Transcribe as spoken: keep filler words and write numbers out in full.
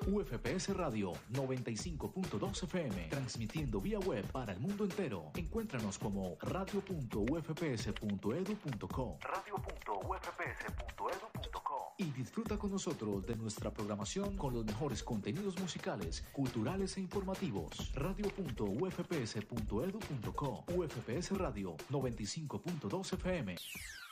U F P S Radio noventa y cinco punto dos F M, transmitiendo vía web para el mundo entero. Encuéntranos como radio punto u f p s punto e d u punto co. radio punto u f p s punto e d u punto co. Y disfruta con nosotros de nuestra programación con los mejores contenidos musicales, culturales e informativos. radio punto u f p s punto e d u punto co. U F P S Radio noventa y cinco punto dos F M.